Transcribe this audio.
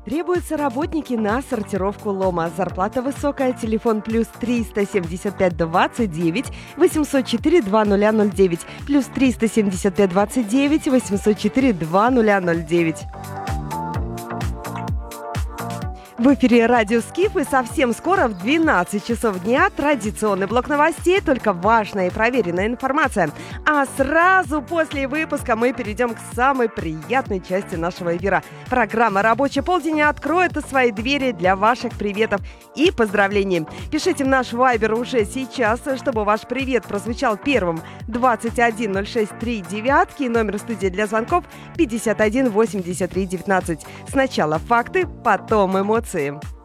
Требуются работники на сортировку лома. Зарплата высокая. Телефон плюс 375 29 804 2009. Плюс 375 29 804 2009. В эфире радио Скиф, и совсем скоро в 12 часов дня традиционный блок новостей, только важная и проверенная информация. А сразу после выпуска мы перейдем к самой приятной части нашего эфира. Программа «Рабочий полдень» откроет свои двери для ваших приветов и поздравлений. Пишите в наш вайбер уже сейчас, чтобы ваш привет прозвучал первым. 21 06 39 и номер студии для звонков 51 83 19. Сначала факты, потом эмоции.